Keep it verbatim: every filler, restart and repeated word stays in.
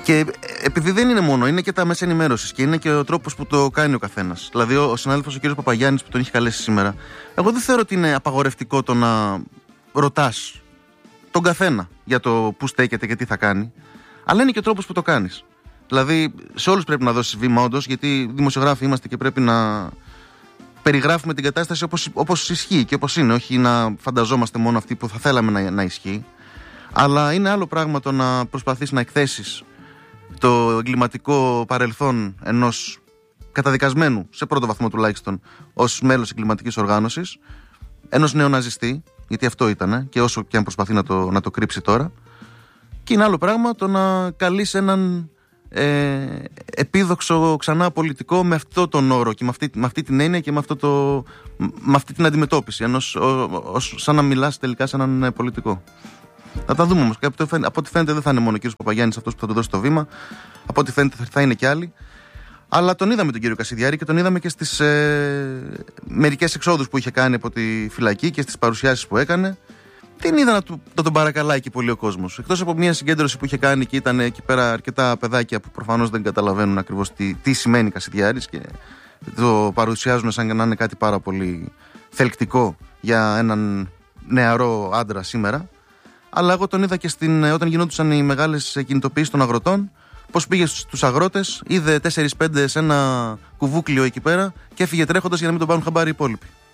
Και επειδή δεν είναι μόνο, είναι και τα μέσα ενημέρωσης και είναι και ο τρόπος που το κάνει ο καθένας. Δηλαδή, ο, ο συνάδελφος ο κ. Παπαγιάννης που τον είχε καλέσει σήμερα, εγώ δεν θεωρώ ότι είναι απαγορευτικό το να ρωτάς τον καθένα για το πού στέκεται και τι θα κάνει, αλλά είναι και ο τρόπος που το κάνεις. Δηλαδή, σε όλους πρέπει να δώσεις βήμα, όντως, γιατί δημοσιογράφοι είμαστε και πρέπει να περιγράφουμε την κατάσταση όπως, όπως ισχύει και όπως είναι, όχι να φανταζόμαστε μόνο αυτή που θα θέλαμε να, να ισχύει. Αλλά είναι άλλο πράγμα το να προσπαθείς να εκθέσεις το εγκληματικό παρελθόν ενός καταδικασμένου, σε πρώτο βαθμό τουλάχιστον, ως μέλος εγκληματικής οργάνωσης, ενός νεοναζιστή, γιατί αυτό ήταν, και όσο και αν προσπαθεί να το, να το κρύψει τώρα. Και είναι άλλο πράγμα το να καλείς έναν ε, επίδοξο ξανά πολιτικό με αυτό τον όρο και με αυτή, με αυτή την έννοια και με, αυτό το, με αυτή την αντιμετώπιση, ενός, ο, ο, σαν να μιλάς τελικά σε έναν πολιτικό. Θα τα δούμε όμως. Από ό,τι φαίνεται δεν θα είναι μόνο ο κύριος Παπαγιάννης αυτός που θα του δώσει το βήμα. Από ό,τι φαίνεται θα είναι και άλλοι. Αλλά τον είδαμε τον κύριο Κασιδιάρη και τον είδαμε και στις ε, μερικές εξόδους που είχε κάνει από τη φυλακή και στις παρουσιάσεις που έκανε. Δεν είδα να, του, να τον παρακαλάει και πολύ ο κόσμος. Εκτός από μια συγκέντρωση που είχε κάνει και ήταν εκεί πέρα αρκετά παιδάκια που προφανώς δεν καταλαβαίνουν ακριβώς τι, τι σημαίνει Κασιδιάρης και το παρουσιάζουν σαν να είναι κάτι πάρα πολύ θελκτικό για έναν νεαρό άντρα σήμερα. Αλλά εγώ τον είδα και στην, όταν γινόντουσαν οι μεγάλες κινητοποιήσεις των αγροτών, πώς πήγε στους αγρότες, είδε τέσσερις πέντε σε ένα κουβούκλιο εκεί πέρα και έφυγε τρέχοντας για να μην τον πάρουν χαμπάρι οι υπόλοιποι.